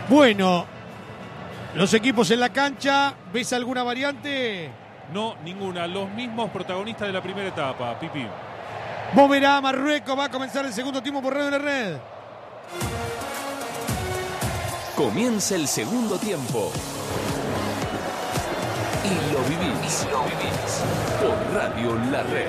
Bueno, los equipos en la cancha, ¿ves alguna variante? No, ninguna. Los mismos protagonistas de la primera etapa, Pipi. Moverá Marruecos, va a comenzar el segundo tiempo por Radio La Red. Comienza el segundo tiempo. Y lo vivís. Por Radio La Red.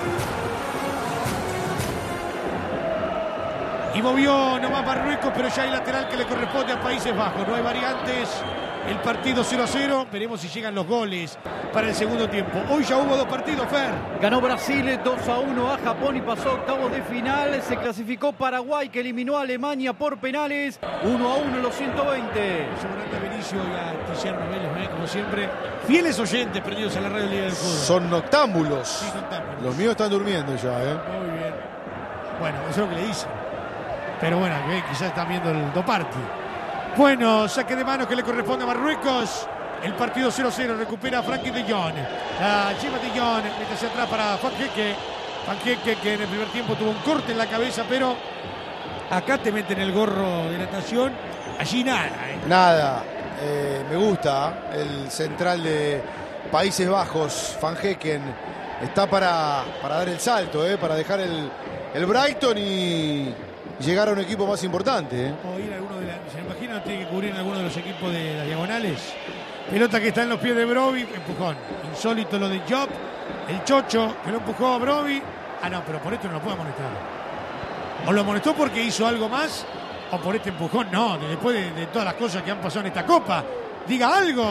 Y movió nomás Marruecos, pero ya hay lateral que le corresponde a Países Bajos. No hay variantes. El partido 0-0. Veremos si llegan los goles para el segundo tiempo. Hoy ya hubo dos partidos, Fer. Ganó Brasil 2-1 a Japón y pasó a octavos de final. Se clasificó Paraguay, que eliminó a Alemania por penales. 1-1 en los 120. Seguramente a Benicio y a Tiziano Vélez, como siempre. Fieles oyentes prendidos a la radio Liga del Fútbol. Son noctámbulos. Sí, noctámbulos. Los míos están durmiendo ya, Muy bien. Bueno, eso es lo que le dicen. Pero bueno, quizás están viendo el Doparti. Bueno, saque de manos que le corresponde a Marruecos. El partido 0-0, recupera Frankie de Jong. La lleva de Jong, mete hacia atrás para Fanqueque. Fanqueque que en el primer tiempo tuvo un corte en la cabeza, pero acá te meten el gorro de natación. Allí nada. Nada. Me gusta el central de Países Bajos, Van Hekken. Está para dar el salto, para dejar el Brighton y llegar a un equipo más importante. O ir a alguno se imagina, tiene que cubrir en alguno de los equipos de las diagonales. Pelota que está en los pies de Brovi, empujón. Insólito lo de Job, el chocho que lo empujó a Brovi. Ah, no, pero por esto no lo puede amonestar. O lo amonestó porque hizo algo más, o por este empujón. No, después de todas las cosas que han pasado en esta Copa. Diga algo,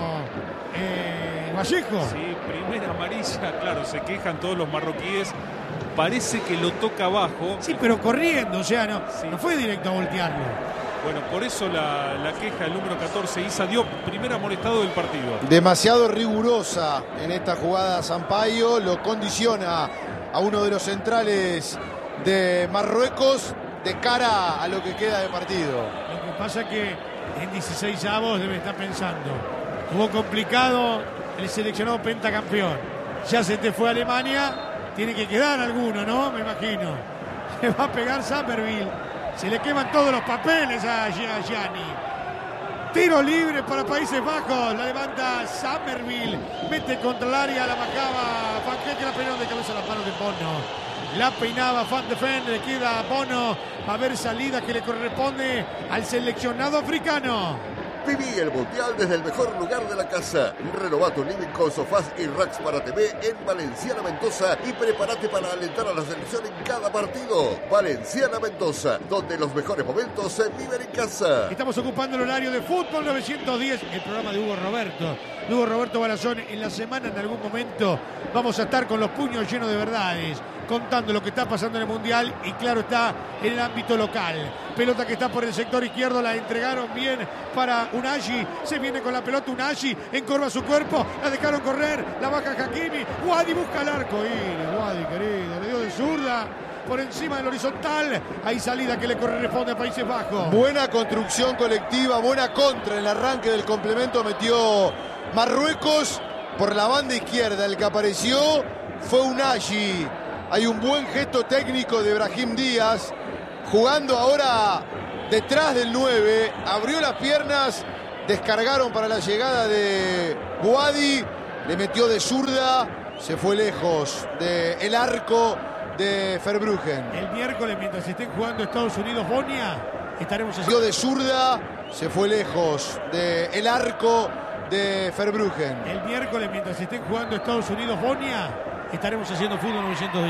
Vallejo. Sí, primera amarilla, claro, se quejan todos los marroquíes. Parece que lo toca abajo. Sí, pero corriendo, o sea, no fue directo a voltearlo. Bueno, por eso la queja del número 14, Isa, dio primer amonestado del partido. Demasiado rigurosa en esta jugada Sampaio, lo condiciona a uno de los centrales de Marruecos de cara a lo que queda de partido. Lo que pasa es que en 16avos debe estar pensando, tuvo complicado el seleccionado pentacampeón, ya se te fue a Alemania, tiene que quedar alguno, ¿no? Me imagino. Le va a pegar Summerville. Se le queman todos los papeles a Gianni. Tiro libre para Países Bajos. La levanta Summerville. Mete contra el área. La bajaba Fanqueque. La peinó de cabeza a las manos de Bono. La peinaba Van de Ven. Le queda Bono. Va a haber salida que le corresponde al seleccionado africano. Viví el Mundial desde el mejor lugar de la casa. Renová tu living con sofás y racks para TV en Valenciana Mendoza y prepárate para alentar a la selección en cada partido. Valenciana Mendoza, donde los mejores momentos se viven en casa. Estamos ocupando el horario de Fútbol 910, el programa de Hugo Roberto. Hugo Roberto Balazón, en la semana en algún momento vamos a estar con los puños llenos de verdades, contando lo que está pasando en el Mundial y claro está en el ámbito local. Pelota que está por el sector izquierdo, la entregaron bien para Unai. Se viene con la pelota Unai, encorva su cuerpo, la dejaron correr, la baja Hakimi. Wadi busca el arco. Y Wadi, querido, le dio de zurda por encima del horizontal. Hay salida que le corresponde a Países Bajos. Buena construcción colectiva, buena contra en el arranque del complemento. Metió Marruecos por la banda izquierda. El que apareció fue Unai. Hay un buen gesto técnico de Brahim Díaz, jugando ahora detrás del 9, abrió las piernas, descargaron para la llegada de Wadi, le metió de zurda, se fue lejos del arco de Verbruggen. El miércoles, mientras estén jugando Estados Unidos-Bosnia, estaremos haciendo... de zurda, se fue lejos del arco de Verbruggen. El miércoles, mientras estén jugando Estados Unidos-Bosnia, estaremos haciendo Fútbol 910.